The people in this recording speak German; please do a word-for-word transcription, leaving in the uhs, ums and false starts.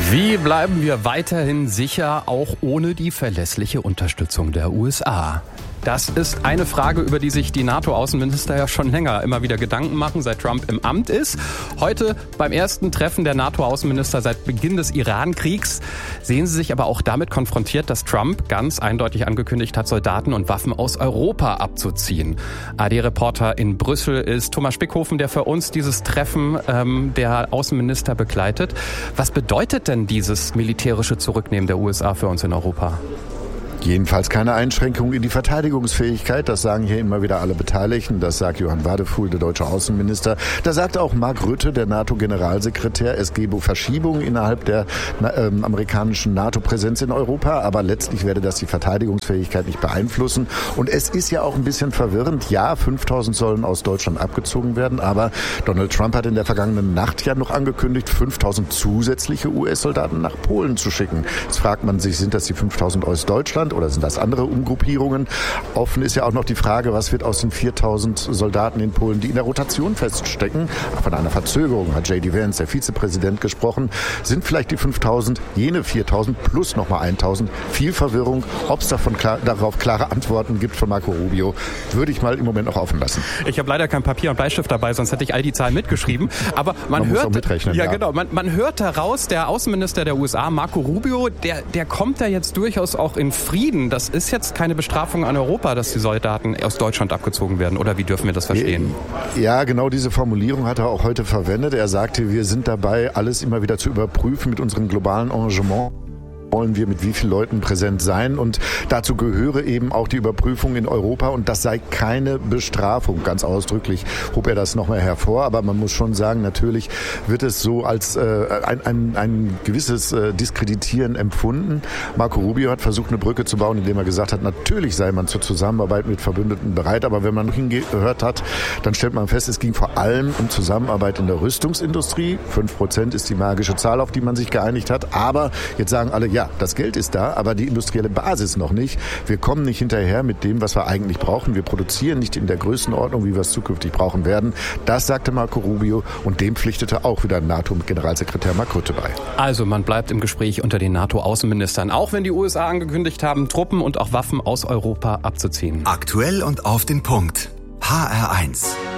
Wie bleiben wir weiterhin sicher, auch ohne die verlässliche Unterstützung der U S A? Das ist eine Frage, über die sich die NATO-Außenminister ja schon länger immer wieder Gedanken machen, seit Trump im Amt ist. Heute beim ersten Treffen der NATO-Außenminister seit Beginn des Iran-Kriegs sehen sie sich aber auch damit konfrontiert, dass Trump ganz eindeutig angekündigt hat, Soldaten und Waffen aus Europa abzuziehen. A D-Reporter in Brüssel ist Thomas Spickhofen, der für uns dieses Treffen ähm, der Außenminister begleitet. Was bedeutet denn dieses militärische Zurücknehmen der U S A für uns in Europa? Jedenfalls keine Einschränkung in die Verteidigungsfähigkeit. Das sagen hier immer wieder alle Beteiligten. Das sagt Johann Wadefuhl, der deutsche Außenminister. Da sagt auch Mark Rutte, der NATO-Generalsekretär, es gebe Verschiebungen innerhalb der äh, amerikanischen NATO-Präsenz in Europa. Aber letztlich werde das die Verteidigungsfähigkeit nicht beeinflussen. Und es ist ja auch ein bisschen verwirrend. Ja, fünftausend sollen aus Deutschland abgezogen werden. Aber Donald Trump hat in der vergangenen Nacht ja noch angekündigt, fünftausend zusätzliche U S-Soldaten nach Polen zu schicken. Jetzt fragt man sich, sind das die fünftausend aus Deutschland? Oder sind das andere Umgruppierungen? Offen ist ja auch noch die Frage, was wird aus den viertausend Soldaten in Polen, die in der Rotation feststecken? Von einer Verzögerung hat J D Vance, der Vizepräsident, gesprochen. Sind vielleicht die fünftausend jene viertausend plus nochmal eintausend? Viel Verwirrung. Ob es davon klar, darauf klare Antworten gibt von Marco Rubio, würde ich mal im Moment noch offen lassen. Ich habe leider kein Papier und Bleistift dabei, sonst hätte ich all die Zahlen mitgeschrieben. Aber man, man hört, muss auch mitrechnen, ja, ja. genau, man, man hört daraus, der Außenminister der U S A, Marco Rubio, der, der kommt da jetzt durchaus auch in Frieden. Das ist jetzt keine Bestrafung an Europa, dass die Soldaten aus Deutschland abgezogen werden. Oder wie dürfen wir das verstehen? Ja, genau diese Formulierung hat er auch heute verwendet. Er sagte, wir sind dabei, alles immer wieder zu überprüfen mit unserem globalen Engagement. Wollen wir mit wie vielen Leuten präsent sein? Und dazu gehöre eben auch die Überprüfung in Europa. Und das sei keine Bestrafung. Ganz ausdrücklich hob er das nochmal hervor. Aber man muss schon sagen, natürlich wird es so als äh, ein, ein, ein gewisses äh, Diskreditieren empfunden. Marco Rubio hat versucht, eine Brücke zu bauen, indem er gesagt hat, natürlich sei man zur Zusammenarbeit mit Verbündeten bereit. Aber wenn man noch hingehört hat, dann stellt man fest, es ging vor allem um Zusammenarbeit in der Rüstungsindustrie. Fünf Prozent ist die magische Zahl, auf die man sich geeinigt hat. Aber jetzt sagen alle, ja, Ja, das Geld ist da, aber die industrielle Basis noch nicht. Wir kommen nicht hinterher mit dem, was wir eigentlich brauchen. Wir produzieren nicht in der Größenordnung, wie wir es zukünftig brauchen werden. Das sagte Marco Rubio und dem pflichtete auch wieder NATO-Generalsekretär Mark Rutte bei. Also man bleibt im Gespräch unter den NATO-Außenministern, auch wenn die U S A angekündigt haben, Truppen und auch Waffen aus Europa abzuziehen. Aktuell und auf den Punkt. H R eins.